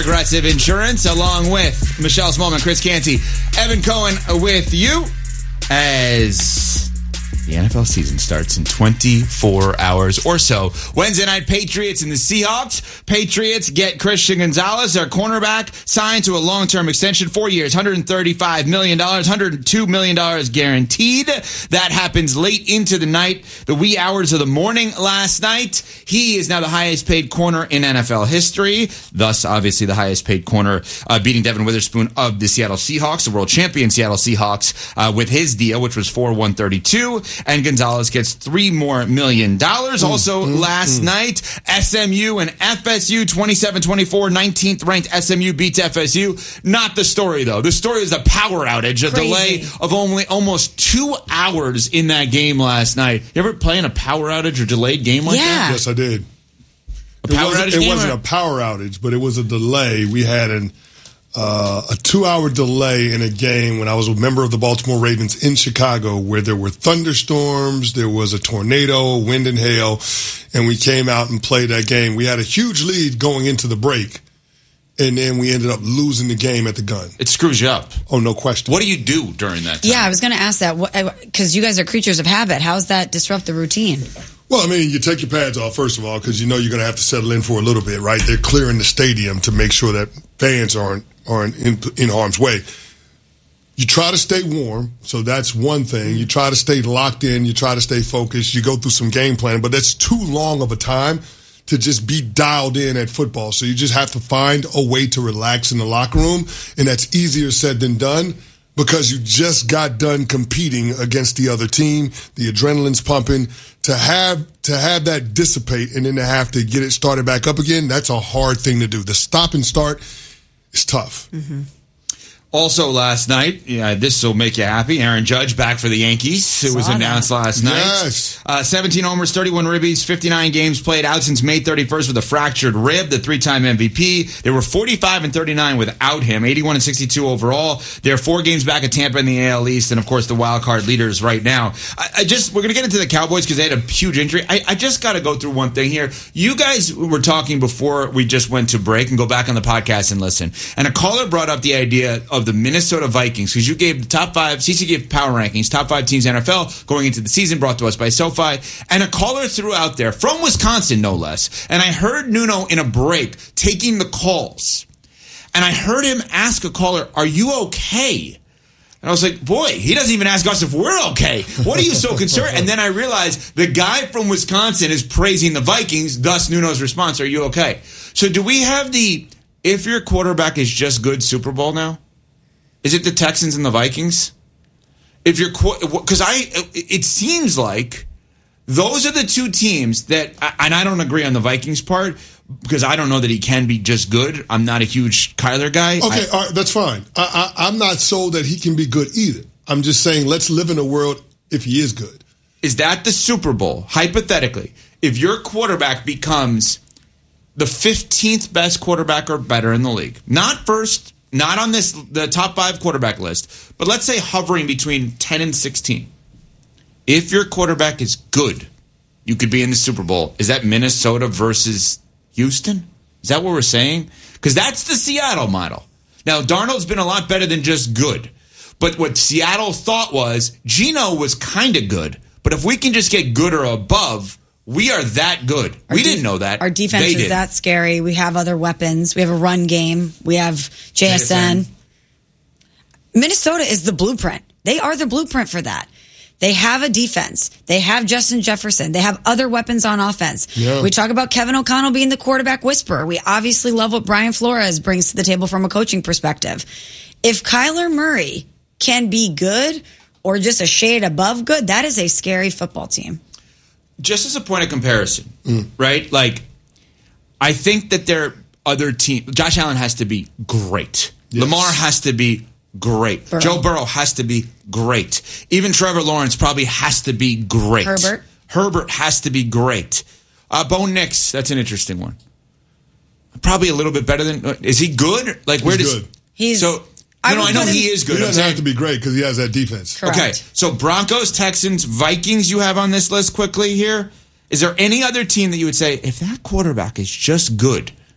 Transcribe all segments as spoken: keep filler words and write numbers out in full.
Progressive Insurance, along with Michelle Smallman, Chris Canty, Evan Cohen with you as the N F L season starts in twenty-four hours or so. Wednesday night, Patriots and the Seahawks. Patriots get Christian Gonzalez, their cornerback, signed to a long-term extension, four years, one hundred thirty-five million dollars, one hundred two million dollars guaranteed. That happens late into the night, the wee hours of the morning last night. He is now the highest paid corner in N F L history, thus obviously the highest paid corner, uh, beating Devin Witherspoon of the Seattle Seahawks, the world champion Seattle Seahawks, uh, with his deal, which was for one thirty-two. And Gonzalez gets three more million dollars. Also mm, last mm. night, S M U and F S U, twenty-seven twenty-four, nineteenth ranked S M U beats F S U. Not the story, though. The story is a power outage, a Crazy. delay of only almost two hours in that game last night. You ever play in a power outage or delayed game like yeah. that? Yes, I did. A power it wasn't, outage it game wasn't or? a power outage, but it was a delay. We had an Uh, a two-hour delay in a game when I was a member of the Baltimore Ravens in Chicago where there were thunderstorms, there was a tornado, wind and hail, and we came out and played that game. We had a huge lead going into the break, and then we ended up losing the game at the gun. It screws you up. Oh, no question. What do you do during that time? Yeah, I was going to ask that because you guys are creatures of habit. How does that disrupt the routine? Well, I mean, you take your pads off, first of all, because you know you're going to have to settle in for a little bit, right? They're clearing the stadium to make sure that fans aren't, aren't in, in harm's way. You try to stay warm, so that's one thing. You try to stay locked in. You try to stay focused. You go through some game planning, but that's too long of a time to just be dialed in at football. So you just have to find a way to relax in the locker room, and that's easier said than done. Because you just got done competing against the other team, the adrenaline's pumping. To have to have that dissipate and then to have to get it started back up again, that's a hard thing to do. The stop and start is tough. Mm-hmm. Also last night, yeah, this will make you happy, Aaron Judge back for the Yankees. It was Saw announced that. last night. Yes. Uh, seventeen homers, thirty-one ribbies, fifty-nine games played, out since May thirty-first with a fractured rib, the three-time M V P. They were forty-five and thirty-nine without him, eighty-one and sixty-two overall. They're four games back at Tampa in the A L East, and of course the wild card leaders right now. I, I just we're gonna get into the Cowboys because they had a huge injury. I, I just got to go through one thing here. You guys were talking before we just went to break, and go back on the podcast and listen. And a caller brought up the idea of the Minnesota Vikings. Vikings, because you gave the top five, C C gave power rankings, top five teams in the N F L going into the season, brought to us by SoFi, and a caller threw out there, from Wisconsin no less, and I heard Nuno in a break taking the calls, and I heard him ask a caller, are you okay? And I was like, boy, he doesn't even ask us if we're okay. What are you so concerned? And then I realized the guy from Wisconsin is praising the Vikings, thus Nuno's response, are you okay? So do we have the, if your quarterback is just good Super Bowl now? Is it the Texans and the Vikings? If you're, because I, it seems like those are the two teams that, and I don't agree on the Vikings part because I don't know that he can be just good. I'm not a huge Kyler guy. Okay, I, all right, that's fine. I, I, I'm not sold that he can be good either. I'm just saying let's live in a world if he is good. Is that the Super Bowl? Hypothetically, if your quarterback becomes the fifteenth best quarterback or better in the league, not first. Not on this the top five quarterback list, but let's say hovering between ten and sixteen. If your quarterback is good, you could be in the Super Bowl. Is that Minnesota versus Houston? Is that what we're saying? Because that's the Seattle model. Now, Darnold's been a lot better than just good. But what Seattle thought was, Geno was kind of good. But if we can just get good or above, we are that good. Our we de- didn't know that. Our defense they is did. that scary. We have other weapons. We have a run game. We have J S N. J S N. Minnesota is the blueprint. They are the blueprint for that. They have a defense. They have Justin Jefferson. They have other weapons on offense. Yeah. We talk about Kevin O'Connell being the quarterback whisperer. We obviously love what Brian Flores brings to the table from a coaching perspective. If Kyler Murray can be good or just a shade above good, that is a scary football team. Just as a point of comparison, mm. right? Like, I think that their other team, Josh Allen has to be great. Yes. Lamar has to be great. Burrow. Joe Burrow has to be great. Even Trevor Lawrence probably has to be great. Herbert. Herbert has to be great. Uh, Bo Nix, that's an interesting one. Probably a little bit better than. Uh, is he good? Like where He's does good. He's so? I No, no, I know he is good. He I'm doesn't saying, have to be great because he has that defense. Correct. Okay, so Broncos, Texans, Vikings you have on this list quickly here. Is there any other team that you would say, if that quarterback is just good,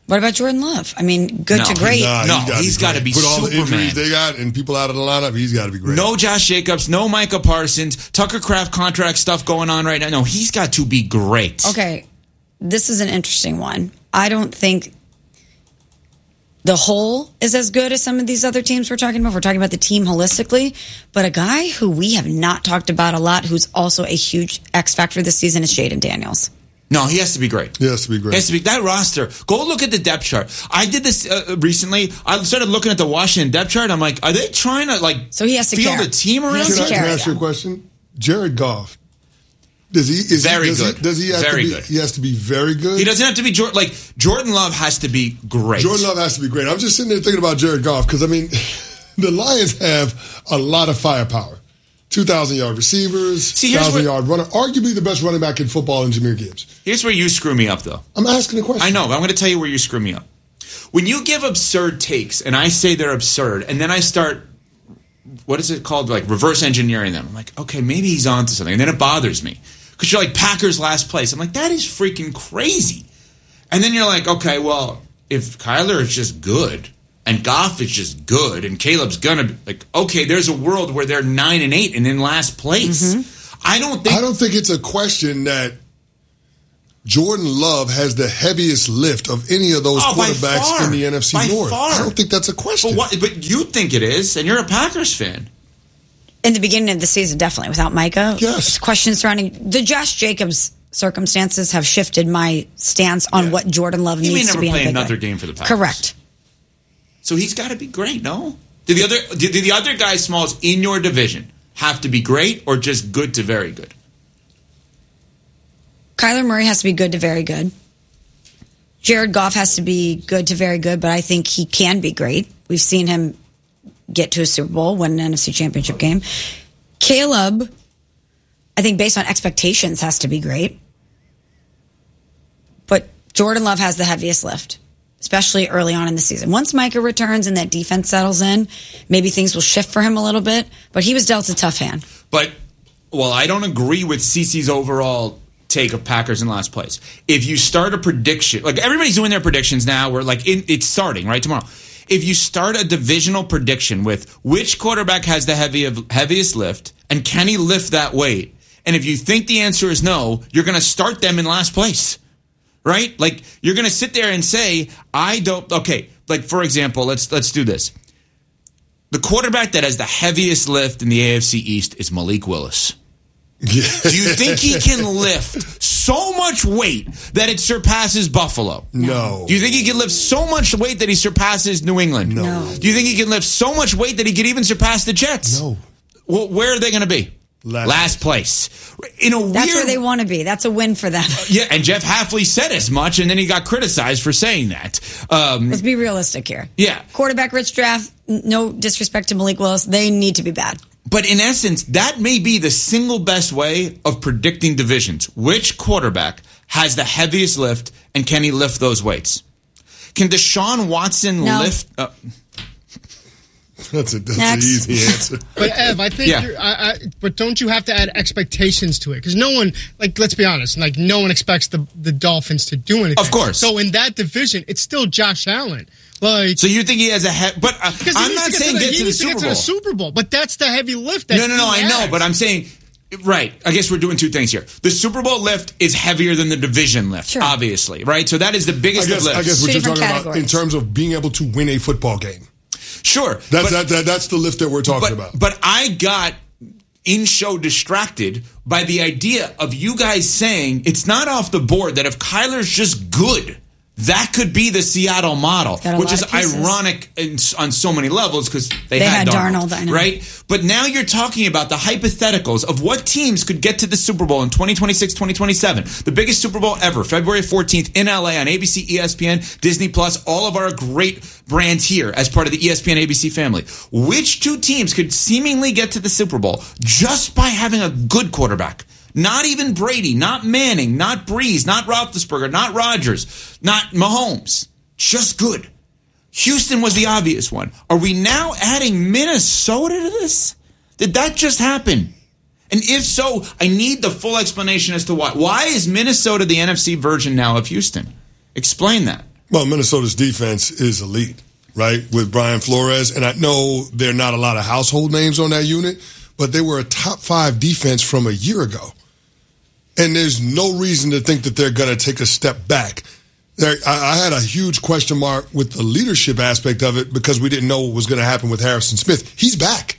What about Jordan Love? I mean, good No, to great. Nah, No, gotta he's be gotta great. be With all the Superman. injuries they got and people out of the lineup, he's got to be great. No Josh Jacobs, no Micah Parsons, Tucker Kraft contract stuff going on right now. No, he's got to be great. Okay, this is an interesting one. I don't think the whole is as good as some of these other teams we're talking about. We're talking about the team holistically. But a guy who we have not talked about a lot, who's also a huge X factor this season, is Jaden Daniels. No, he has to be great. He has to be great. He has to be that roster. Go look at the depth chart. I did this uh, recently. I started looking at the Washington depth chart. I'm like, are they trying to like So he has to field care. a team He around? has to Can I, him? can I carry ask you a them. question? Jared Goff. Does he? Is Very he, does good. He, does he have Very to be, good. He has to be very good. He doesn't have to be Jordan. Like Jordan Love has to be great. Jordan Love has to be great. I'm just sitting there thinking about Jared Goff because I mean, the Lions have a lot of firepower. two thousand yard receivers, See, here's one thousand where- yard runner, arguably the best running back in football in Jahmyr Gibbs. Here's where you screw me up, though. I'm asking a question. I know, but I'm going to tell you where you screw me up. When you give absurd takes, and I say they're absurd, and then I start, what is it called, like reverse engineering them. I'm like, okay, maybe he's onto something, and then it bothers me because you're like Packers last place. I'm like, that is freaking crazy. And then you're like, okay, well, if Kyler is just good and Goff is just good and Caleb's gonna be like, okay, there's a world where they're nine and eight and in last place. Mm-hmm. I don't think I don't think it's a question that Jordan Love has the heaviest lift of any of those Oh, by quarterbacks far. in the N F C By North. far. I don't think that's a question. But, what, but you think it is, and you're a Packers fan. In the beginning of the season, definitely, without Micah. Yes. Questions surrounding the Josh Jacobs circumstances have shifted my stance on Yeah. what Jordan Love He may needs never to be in play a big another way. game for the Packers. Correct. So he's got to be great, no? Did the other did, did the other guys, Smalls, in your division have to be great or just good to very good? Kyler Murray has to be good to very good. Jared Goff has to be good to very good, but I think he can be great. We've seen him get to a Super Bowl, win an N F C Championship game. Caleb, I think based on expectations, has to be great. But Jordan Love has the heaviest lift, especially early on in the season. Once Micah returns and that defense settles in, maybe things will shift for him a little bit. But he was dealt a tough hand. But, well, I don't agree with Cece's overall take of Packers in last place. If you start a prediction, like everybody's doing their predictions now, we're like, in, it's starting, right, tomorrow. If you start a divisional prediction with which quarterback has the heavy of, heaviest lift and can he lift that weight, and if you think the answer is no, you're going to start them in last place, right? Like you're going to sit there and say, I don't. Okay, like for example, let's let's do this. The quarterback that has the heaviest lift in the A F C East is Malik Willis. Yeah. Do you think he can lift so much weight that it surpasses Buffalo? No. Do you think he can lift so much weight that he surpasses New England? No. No. Do you think he can lift so much weight that he could even surpass the Jets? No. Well, where are they going to be? Last Last place. In a That's weird, where they want to be. That's a win for them. yeah, and Jeff Hafley said as much, and then he got criticized for saying that. Um, Let's be realistic here. yeah. Quarterback rich draft, n- no disrespect to Malik Willis. They need to be bad. But in essence, that may be the single best way of predicting divisions. Which quarterback has the heaviest lift, and can he lift those weights? Can Deshaun Watson No. lift? Uh, That's a that's an Next. easy answer. But Ev, I think, Yeah. you're, I, I, but don't you have to add expectations to it? Because no one, like, let's be honest, like, no one expects the the Dolphins to do anything. Of course. So in that division, it's still Josh Allen. Like, so you think he has a head? But uh, because he I'm needs not to saying the, get he to the needs to Super get Bowl. to the Super Bowl, but that's the heavy lift. That No, no, no. he I know, has. but I'm saying. Right. I guess we're doing two things here. The Super Bowl lift is heavier than the division lift, Sure. obviously, right? So that is the I biggest guess, of lifts. I guess what Two you're different talking about in categories. terms of being able to win a football game. Sure. That's but- that, that, that's the lift that we're talking but, about. But I got in show distracted by the idea of you guys saying it's not off the board that if Kyler's just good, that could be the Seattle model, Got a which lot is of pieces. ironic in, on so many levels because they, They had, had Darnold, Darnold, I know. right? But now you're talking about the hypotheticals of what teams could get to the Super Bowl in twenty twenty-six, twenty twenty-seven. The biggest Super Bowl ever, February fourteenth in L A on A B C, E S P N, Disney Plus, all of our great brands here as part of the E S P N A B C family. Which two teams could seemingly get to the Super Bowl just by having a good quarterback? Not even Brady, not Manning, not Breeze, not Roethlisberger, not Rodgers, not Mahomes. Just good. Houston was the obvious one. Are we now adding Minnesota to this? Did that just happen? And if so, I need the full explanation as to why. Why is Minnesota the N F C version now of Houston? Explain that. Well, Minnesota's defense is elite, right, with Brian Flores. And I know there are not a lot of household names on that unit, but they were a top five defense from a year ago. And there's no reason to think that they're going to take a step back. There, I, I had a huge question mark with the leadership aspect of it because we didn't know what was going to happen with Harrison Smith. He's back.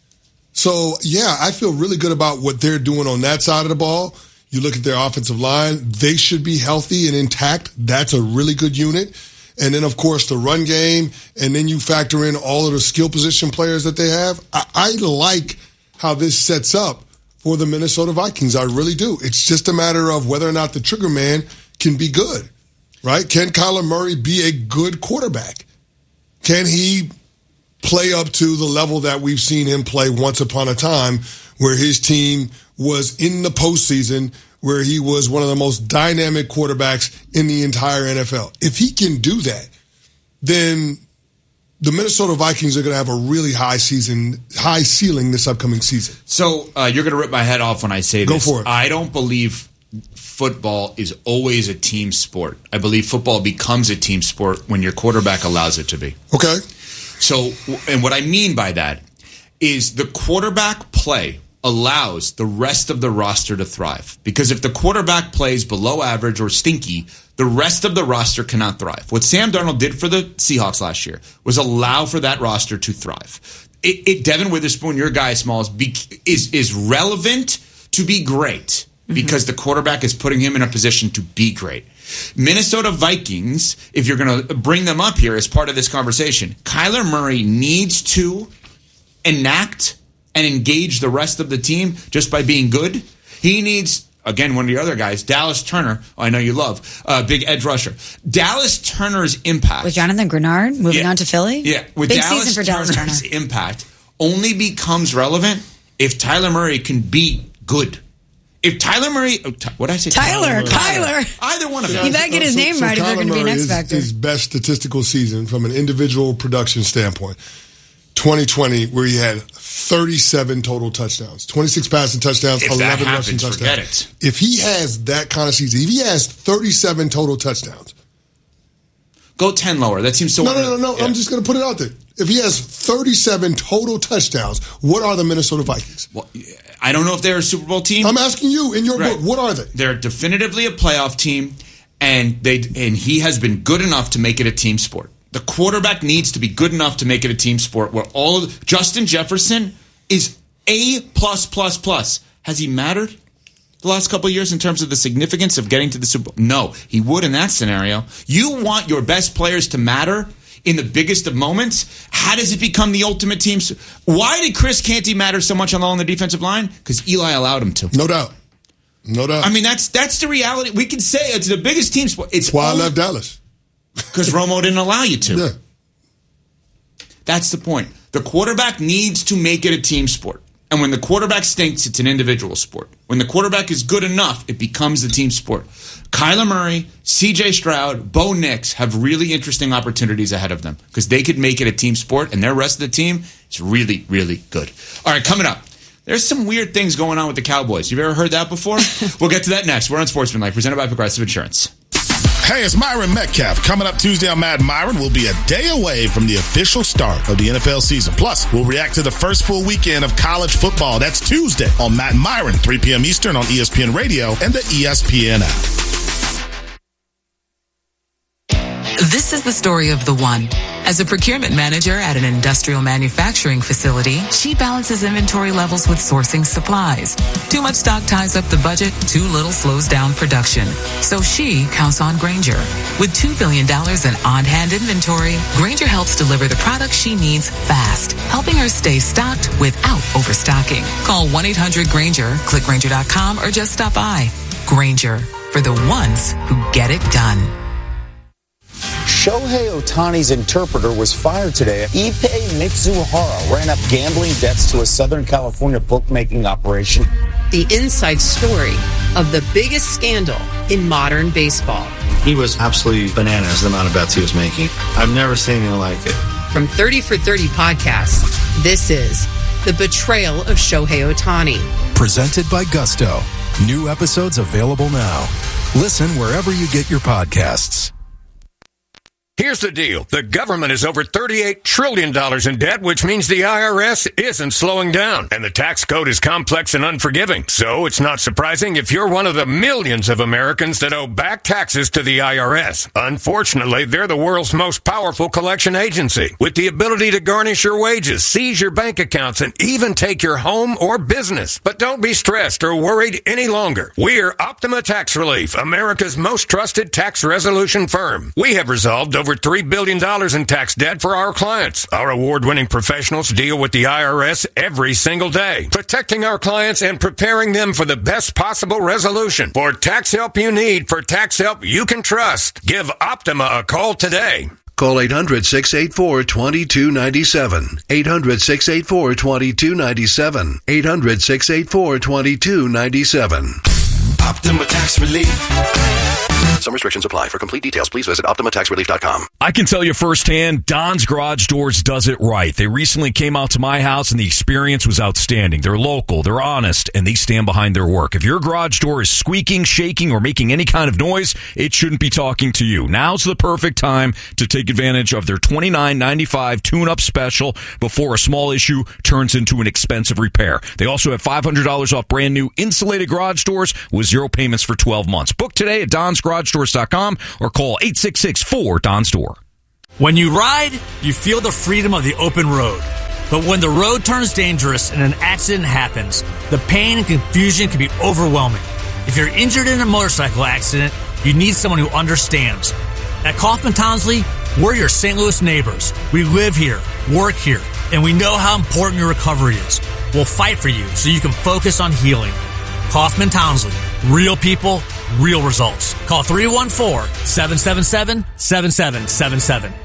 So, yeah, I feel really good about what they're doing on that side of the ball. You look at their offensive line, they should be healthy and intact. That's a really good unit. And then, of course, the run game, and then you factor in all of the skill position players that they have. I, I like how this sets up for the Minnesota Vikings. I really do. It's just a matter of whether or not the trigger man can be good, right? Can Kyler Murray be a good quarterback? Can he play up to the level that we've seen him play once upon a time where his team was in the postseason, where he was one of the most dynamic quarterbacks in the entire N F L? If he can do that, then the Minnesota Vikings are going to have a really high season, high ceiling this upcoming season. So uh, you're going to rip my head off when I say this. Go for it. I don't believe football is always a team sport. I believe football becomes a team sport when your quarterback allows it to be. Okay. So, and what I mean by that is the quarterback play allows the rest of the roster to thrive. Because if the quarterback plays below average or stinky, the rest of the roster cannot thrive. What Sam Darnold did for the Seahawks last year was allow for that roster to thrive. It, it Devin Witherspoon, your guy, Smalls, be, is is relevant to be great because mm-hmm. the quarterback is putting him in a position to be great. Minnesota Vikings, if you're going to bring them up here as part of this conversation, Kyler Murray needs to enact and engage the rest of the team just by being good. He needs, again, one of the other guys, Dallas Turner, I know you love, uh, big edge rusher. Dallas Turner's impact. With Jonathan Grenard moving yeah, on to Philly? Yeah. With big Dallas season for Dallas Turner's Turner. impact only becomes relevant if Tyler Murray can be good. If Tyler Murray, oh, what did I say? Tyler, Tyler. Tyler. Either one of them. You better get his so, name so right if you're going to be an X Factor. His best statistical season from an individual production standpoint, twenty twenty, where he had thirty-seven total touchdowns, twenty-six passing touchdowns, if eleven that rushing happens, touchdowns. Forget it. If he has that kind of season, if he has thirty-seven total touchdowns, go ten lower. That seems so. No, no, no, no. Yeah. I'm just going to put it out there. If he has thirty-seven total touchdowns, what are the Minnesota Vikings? Well, I don't know if they're a Super Bowl team. I'm asking you in your right. book, what are they? They're definitively a playoff team, and they and he has been good enough to make it a team sport. The quarterback needs to be good enough to make it a team sport. Where all of, Justin Jefferson is A plus plus plus. Has he mattered the last couple of years in terms of the significance of getting to the Super Bowl? No, he would in that scenario. You want your best players to matter in the biggest of moments. How does it become the ultimate team? Why did Chris Canty matter so much along the defensive line? Because Eli allowed him to. No doubt. No doubt. I mean, that's that's the reality. We can say it's the biggest team sport. It's That's why only, I left Dallas. Because Romo didn't allow you to. Yeah. That's the point. The quarterback needs to make it a team sport. And when the quarterback stinks, it's an individual sport. When the quarterback is good enough, it becomes a team sport. Kyler Murray, C J Stroud, Bo Nix have really interesting opportunities ahead of them because they could make it a team sport, and their rest of the team is really, really good. All right, coming up. There's some weird things going on with the Cowboys. You've ever heard that before? We'll get to that next. We're on Sportsmanlike, presented by Progressive Insurance. Hey, it's Myron Metcalf. Coming up Tuesday on Mad Myron, we'll be a day away from the official start of the N F L season. Plus, we'll react to the first full weekend of college football. That's Tuesday on Mad Myron, three p.m. Eastern on E S P N Radio and the E S P N app. This is the story of the one. As a procurement manager at an industrial manufacturing facility, she balances inventory levels with sourcing supplies. Too much stock ties up the budget, too little slows down production. So she counts on Grainger. With two billion dollars in on-hand inventory, Grainger helps deliver the products she needs fast, helping her stay stocked without overstocking. Call one eight hundred Grainger, click Grainger dot com, or just stop by. Grainger, for the ones who get it done. Shohei Ohtani's interpreter was fired today. Ippei Mitsuhara ran up gambling debts to a Southern California bookmaking operation. The inside story of the biggest scandal in modern baseball. He was absolutely bananas, the amount of bets he was making. I've never seen anything like it. From thirty for thirty podcasts, this is The Betrayal of Shohei Ohtani. Presented by Gusto. New episodes available now. Listen wherever you get your podcasts. Here's the deal. The government is over thirty-eight trillion dollars in debt, which means the I R S isn't slowing down. And the tax code is complex and unforgiving. So it's not surprising if you're one of the millions of Americans that owe back taxes to the I R S. Unfortunately, they're the world's most powerful collection agency, with the ability to garnish your wages, seize your bank accounts, and even take your home or business. But don't be stressed or worried any longer. We're Optima Tax Relief, America's most trusted tax resolution firm. We have resolved over three billion dollars in tax debt for our clients. Our award-winning professionals deal with the I R S every single day, protecting our clients and preparing them for the best possible resolution. For tax help you need, for tax help you can trust, give Optima a call today. Call eight hundred, six eight four, two two nine seven. eight hundred, six eight four, two two nine seven. eight hundred, six eight four, two two nine seven. Optima Tax Relief. Some restrictions apply. For complete details, please visit Optima Tax Relief dot com. I can tell you firsthand, Don's Garage Doors does it right. They recently came out to my house, and the experience was outstanding. They're local, they're honest, and they stand behind their work. If your garage door is squeaking, shaking, or making any kind of noise, it shouldn't be talking to you. Now's the perfect time to take advantage of their twenty-nine ninety-five tune-up special before a small issue turns into an expensive repair. They also have five hundred dollars off brand new insulated garage doors with zero payments for twelve months. Book today at dons garage doors dot com or call eight six six, four, D O N S door. When you ride, you feel the freedom of the open road. But when the road turns dangerous and an accident happens, the pain and confusion can be overwhelming. If you're injured in a motorcycle accident, you need someone who understands. At Kaufman Townsley, we're your Saint Louis neighbors. We live here, work here, and we know how important your recovery is. We'll fight for you so you can focus on healing. Kaufman Townsley. Real people, real results. Call three one four, seven seven seven, seven seven seven seven.